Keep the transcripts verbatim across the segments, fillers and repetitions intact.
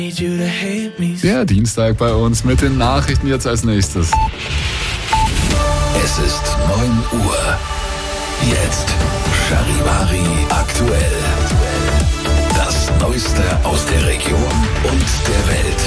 Der Dienstag bei uns mit den Nachrichten jetzt als nächstes. Es ist neun Uhr. Jetzt Charivari aktuell. Das Neueste aus der Region und der Welt.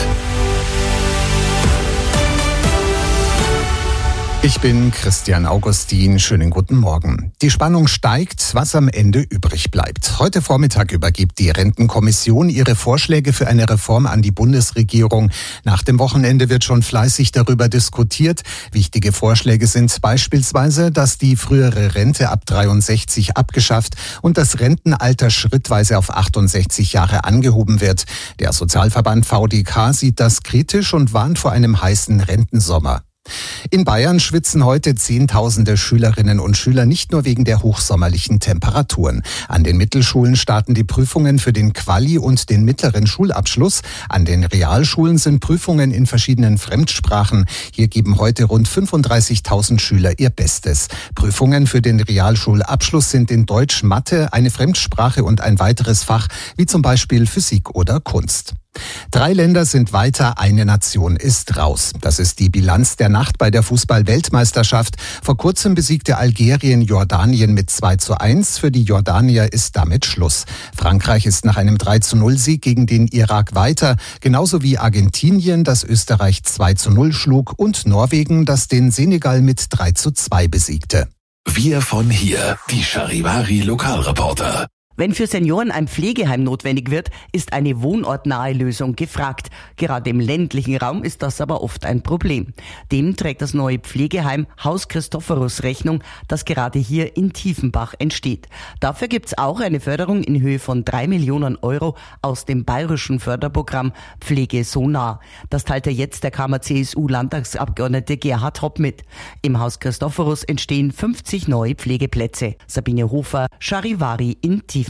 Ich bin Christian Augustin. Schönen guten Morgen. Die Spannung steigt, was am Ende übrig bleibt. Heute Vormittag übergibt die Rentenkommission ihre Vorschläge für eine Reform an die Bundesregierung. Nach dem Wochenende wird schon fleißig darüber diskutiert. Wichtige Vorschläge sind beispielsweise, dass die frühere Rente ab dreiundsechzig abgeschafft und das Rentenalter schrittweise auf achtundsechzig Jahre angehoben wird. Der Sozialverband V D K sieht das kritisch und warnt vor einem heißen Rentensommer. In Bayern schwitzen heute Zehntausende Schülerinnen und Schüler nicht nur wegen der hochsommerlichen Temperaturen. An den Mittelschulen starten die Prüfungen für den Quali- und den mittleren Schulabschluss. An den Realschulen sind Prüfungen in verschiedenen Fremdsprachen. Hier geben heute rund fünfunddreißigtausend Schüler ihr Bestes. Prüfungen für den Realschulabschluss sind in Deutsch, Mathe, eine Fremdsprache und ein weiteres Fach, wie zum Beispiel Physik oder Kunst. Drei Länder sind weiter, eine Nation ist raus. Das ist die Bilanz der Nacht bei der Fußball-Weltmeisterschaft. Vor kurzem besiegte Algerien Jordanien mit zwei zu eins. Für die Jordanier ist damit Schluss. Frankreich ist nach einem drei zu null Sieg gegen den Irak weiter. Genauso wie Argentinien, das Österreich zwei zu null schlug, und Norwegen, das den Senegal mit drei zu zwei besiegte. Wir von hier, die Charivari Lokalreporter. Wenn für Senioren ein Pflegeheim notwendig wird, ist eine wohnortnahe Lösung gefragt. Gerade im ländlichen Raum ist das aber oft ein Problem. Dem trägt das neue Pflegeheim Haus Christophorus Rechnung, das gerade hier in Tiefenbach entsteht. Dafür gibt's auch eine Förderung in Höhe von drei Millionen Euro aus dem bayerischen Förderprogramm Pflege so nah. Das teilte jetzt der Kammer-C S U-Landtagsabgeordnete Gerhard Hopp mit. Im Haus Christophorus entstehen fünfzig neue Pflegeplätze. Sabine Hofer, Charivari in Tiefenbach.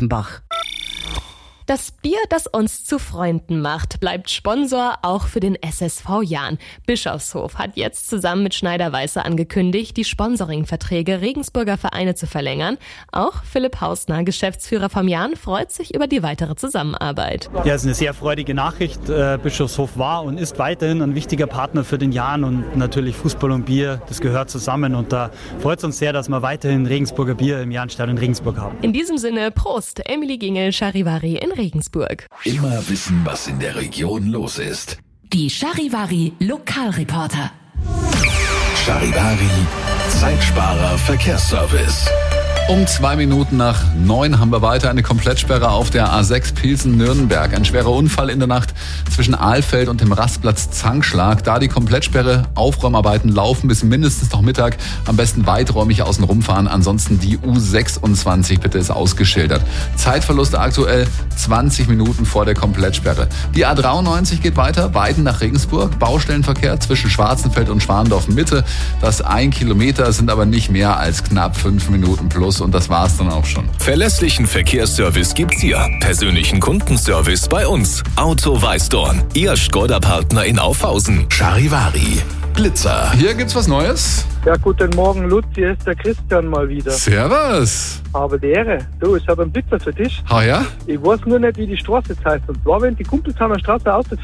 Das Bier, das uns zu Freunden macht, bleibt Sponsor auch für den S S V Jahn. Bischofshof hat jetzt zusammen mit Schneider-Weißer angekündigt, die Sponsoringverträge Regensburger Vereine zu verlängern. Auch Philipp Hausner, Geschäftsführer vom Jahn, freut sich über die weitere Zusammenarbeit. Ja, es ist eine sehr freudige Nachricht. Bischofshof war und ist weiterhin ein wichtiger Partner für den Jahn, und natürlich Fußball und Bier, das gehört zusammen, und da freut es uns sehr, dass wir weiterhin Regensburger Bier im Jahnstadion in Regensburg haben. In diesem Sinne, Prost, Emily Gingel, Charivari in Regensburg. Immer wissen, was in der Region los ist. Die Charivari Lokalreporter. Charivari Zeitsparer Verkehrsservice. Um zwei Minuten nach neun haben wir weiter eine Komplettsperre auf der A sechs Pilsen-Nürnberg. Ein schwerer Unfall in der Nacht zwischen Ahlfeld und dem Rastplatz Zankschlag. Da die Komplettsperre, Aufräumarbeiten laufen bis mindestens noch Mittag. Am besten weiträumig außen rumfahren. Ansonsten die U sechsundzwanzig bitte ist ausgeschildert. Zeitverluste aktuell zwanzig Minuten vor der Komplettsperre. Die A dreiundneunzig geht weiter, Weiden nach Regensburg. Baustellenverkehr zwischen Schwarzenfeld und Schwandorf Mitte. Das ein Kilometer sind aber nicht mehr als knapp fünf Minuten plus. Und das war's dann auch schon. Verlässlichen Verkehrsservice gibt's hier. Persönlichen Kundenservice bei uns. Auto Weißdorn. Ihr Skoda-Partner in Aufhausen. Charivari. Blitzer. Hier gibt's was Neues. Ja, guten Morgen, Lutz. Hier ist der Christian mal wieder. Servus. Habe die Ehre. Du, ich habe einen Blitzer für dich. Ah ja? Ich weiß nur nicht, wie die Straße heißt. Und zwar, wenn die Kumpels an der Straße Auto